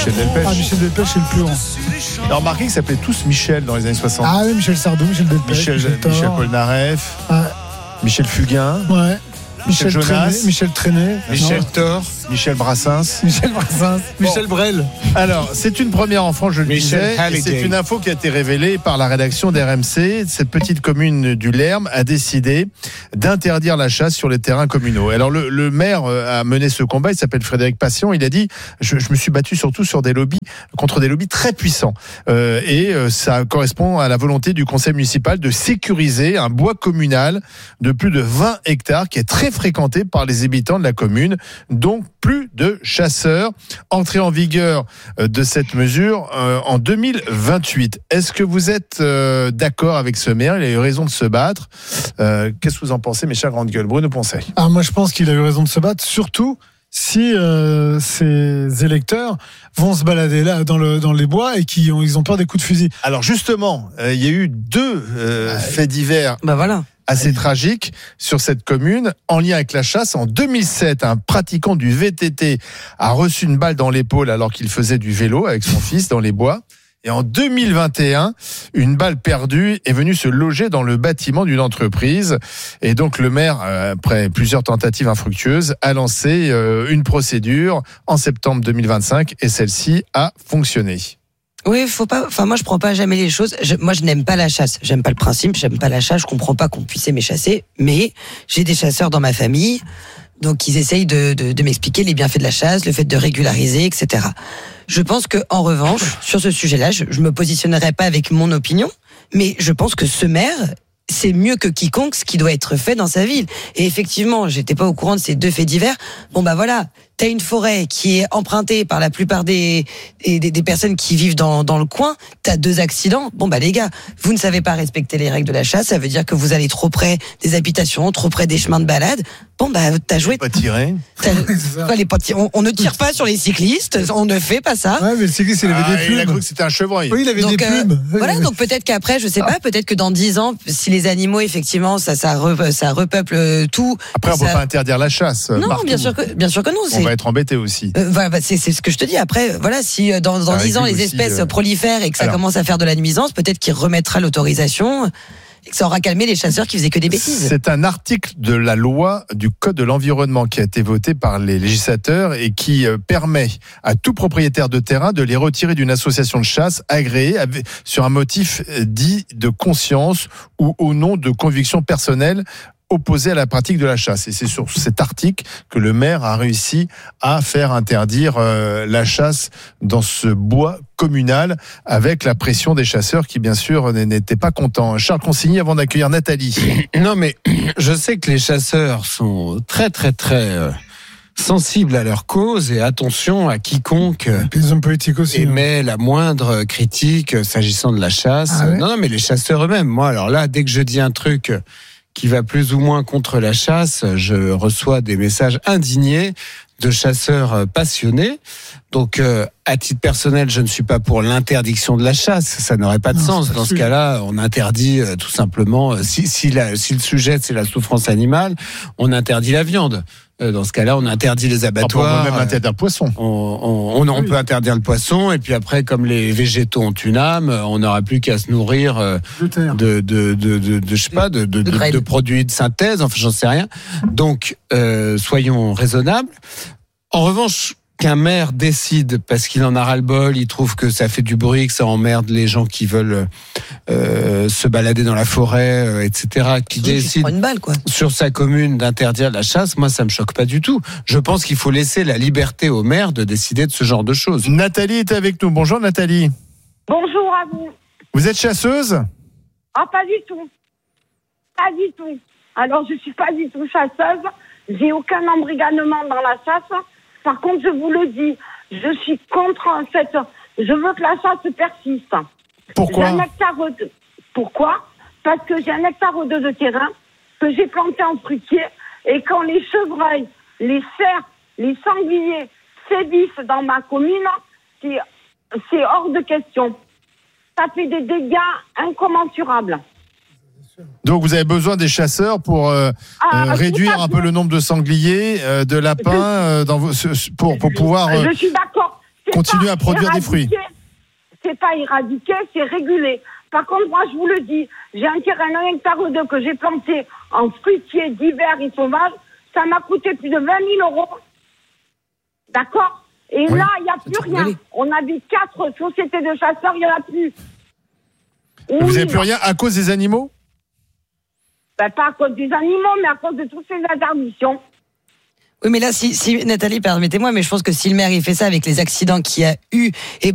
Michel Delpech. Ah, Michel Delpech, c'est le plus grand. Alors, remarquez qu'ils s'appelaient tous Michel dans les années 60. Ah oui, Michel Sardou, Michel Delpech. Michel Polnareff, Ah, Michel Fugain, ouais. Michel Jonas, Michel Trenet. Michel Thor, Michel Brassens. Michel Brassens. Michel Brel. Alors, c'est une première en France, je le Michel disais. Et Halliday. c'est une info qui a été révélée par la rédaction d'RMC. Cette petite commune du Lerme a décidé d'interdire la chasse sur les terrains communaux. Alors, le maire a mené ce combat. Il s'appelle Frédéric Passion. Il a dit, je me suis battu surtout contre des lobbies très puissants. Ça correspond à la volonté du conseil municipal de sécuriser un bois communal de plus de 20 hectares qui est très fréquenté par les habitants de la commune. Donc, plus de chasseurs. Entrée en vigueur de cette mesure en 2028. Est-ce que vous êtes d'accord avec ce maire ? Il a eu raison de se battre. Qu'est-ce que vous en pensez, mes chers grandes gueules ? Bruno Poncet. Ah, moi, je pense qu'il a eu raison de se battre, surtout si ces électeurs vont se balader là dans les bois et ils ont peur des coups de fusil. Alors justement, il y a eu deux faits divers. Voilà. Assez tragique sur cette commune en lien avec la chasse. En 2007, un pratiquant du VTT a reçu une balle dans l'épaule alors qu'il faisait du vélo avec son fils dans les bois. Et en 2021, une balle perdue est venue se loger dans le bâtiment d'une entreprise. Et donc le maire, après plusieurs tentatives infructueuses, a lancé une procédure en septembre 2025 et celle-ci a fonctionné. Oui, faut pas. Enfin, moi, je prends pas jamais les choses. Moi, je n'aime pas la chasse. J'aime pas le principe. J'aime pas la chasse. Je comprends pas qu'on puisse aimer chasser. Mais j'ai des chasseurs dans ma famille, donc ils essayent de m'expliquer les bienfaits de la chasse, le fait de régulariser, etc. Je pense que, en revanche, sur ce sujet-là, je me positionnerai pas avec mon opinion, mais je pense que ce maire, c'est mieux que quiconque ce qui doit être fait dans sa ville. Et effectivement, j'étais pas au courant de ces deux faits divers. Bon, bah voilà. T'as une forêt qui est empruntée par la plupart des personnes qui vivent dans le coin. T'as 2 accidents. Bon, bah les gars, vous ne savez pas respecter les règles de la chasse. Ça veut dire que vous allez trop près des habitations, trop près des chemins de balade. Bon, bah t'as joué. Pas tiré. On ne tire pas sur les cyclistes. On ne fait pas ça. Ouais, mais le cycliste, il avait des plumes. Il a cru que c'était un chevreuil. Oui, il avait des plumes. Voilà, donc peut-être qu'après, je sais pas, peut-être que dans 10 ans, si les animaux, effectivement, ça repeuple tout. Après, on peut pas interdire la chasse. Non, partout. bien sûr que non. On va être embêté aussi. Voilà, c'est ce que je te dis. Après, voilà, si dans 10 ans les espèces prolifèrent et que ça commence à faire de la nuisance, peut-être qu'il remettra l'autorisation et que ça aura calmé les chasseurs qui faisaient que des bêtises. C'est un article de la loi du Code de l'environnement qui a été voté par les législateurs et qui permet à tout propriétaire de terrain de les retirer d'une association de chasse agréée sur un motif dit de conscience ou au nom de convictions personnelles opposé à la pratique de la chasse. Et c'est sur cet article que le maire a réussi à faire interdire la chasse dans ce bois communal avec la pression des chasseurs qui, bien sûr, n'étaient pas contents. Charles Consigny, avant d'accueillir Nathalie. Non, mais je sais que les chasseurs sont très, très, très sensibles à leur cause et attention à quiconque Les hommes politiques aussi. émet la moindre critique s'agissant de la chasse. Ah ouais. Non, mais les chasseurs eux-mêmes. Moi, alors là, dès que je dis un truc qui va plus ou moins contre la chasse, je reçois des messages indignés de chasseurs passionnés. Donc, à titre personnel, je ne suis pas pour l'interdiction de la chasse. Ça n'aurait pas de sens. Dans ce cas-là, on interdit tout simplement, si le sujet c'est la souffrance animale, on interdit la viande. Dans ce cas-là, on interdit les abattoirs. On peut même interdire le poisson. On peut interdire le poisson, et puis après, comme les végétaux ont une âme, on n'aura plus qu'à se nourrir de produits de synthèse. Enfin, j'en sais rien. Donc, soyons raisonnables. En revanche, qu'un maire décide parce qu'il en a ras-le-bol, il trouve que ça fait du bruit, que ça emmerde les gens qui veulent se balader dans la forêt, etc., qui décide sur sa commune d'interdire la chasse, moi ça me choque pas du tout. Je pense qu'il faut laisser la liberté au maire de décider de ce genre de choses. Nathalie est avec nous. Bonjour Nathalie. Bonjour à vous. Vous êtes chasseuse ? Ah, pas du tout. Pas du tout. Alors, je suis pas du tout chasseuse. J'ai aucun embrigadement dans la chasse. Par contre, je vous le dis, je suis contre cette... Je veux que la chasse persiste. Pourquoi ? Pourquoi ? Parce que j'ai 1,2 hectare de terrain que j'ai planté en fruitier et quand les chevreuils, les cerfs, les sangliers sévissent dans ma commune, c'est hors de question. Ça fait des dégâts incommensurables. Donc vous avez besoin des chasseurs pour réduire un peu le nombre de sangliers, de lapins, pour pouvoir... Je suis d'accord. continuer à produire des fruits. C'est pas éradiqué, c'est régulé. Par contre, moi, je vous le dis, j'ai un terrain d'un hectare ou deux que j'ai planté en fruitier d'hiver et sauvage. Ça m'a coûté plus de 20 000 euros. D'accord? Et là, il n'y a plus rien. On avait 4 sociétés de chasseurs, il n'y en a plus. Vous n'avez plus rien à cause des animaux? Ben, pas à cause des animaux, mais à cause de toutes ces interdictions. Oui, mais là, si Nathalie, permettez-moi, mais je pense que si le maire il fait ça avec les accidents qu'il y a eu et